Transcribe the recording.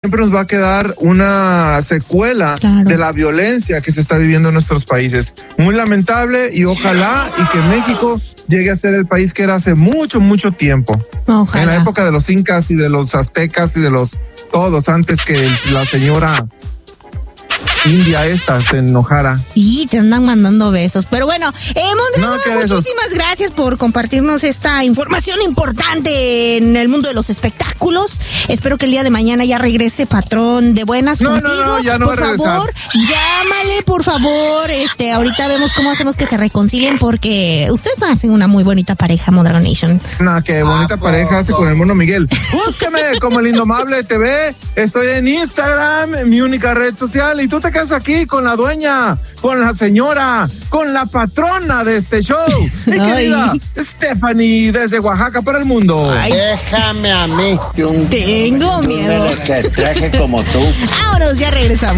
siempre nos va a quedar una secuela de la violencia que se está viviendo en nuestros países. Muy lamentable, y ojalá y que México llegue a ser el país que era hace mucho, mucho tiempo. Ojalá. En la época de los incas y de los aztecas y de los todos, antes que la señora India esta se enojara. Y te andan mandando besos. Pero bueno, Mondragón, muchísimas gracias por compartirnos esta información importante en el mundo de los espectáculos. Espero que el día de mañana ya regrese Patrón de buenas contigo. No, ya no por favor, llámale, por favor. Ahorita vemos cómo hacemos que se reconcilien, porque ustedes hacen una muy bonita pareja, Mondragón Nation. No, qué bonita pareja hace con el Mono Miguel. Búsqueme como El Indomable TV. Estoy en Instagram, mi única red social, y tú te quedas aquí con la dueña, con la señora, con la patrona de este show, mi querida Stephanie, desde Oaxaca para el mundo. Ay. Déjame a mí. Tengo miedo. Que traje como tú. Vámonos, ya regresamos.